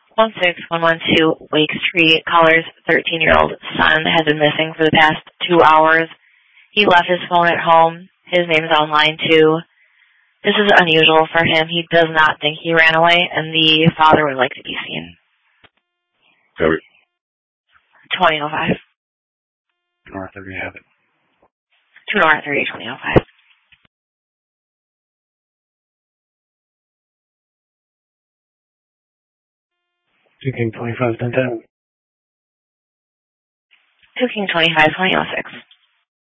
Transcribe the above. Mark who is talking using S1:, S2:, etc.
S1: 16112 Wake Street. Caller's 13-year-old son has been missing for the past 2 hours. He left his phone at home. His name's online too. This is unusual for him. He does not think he ran away, and the father would like to be seen.
S2: Sorry.
S1: 2005.
S2: North of you have it.
S1: 2 North 30, 2005.
S2: King 25, 1010.
S1: 2 King 25, 2006.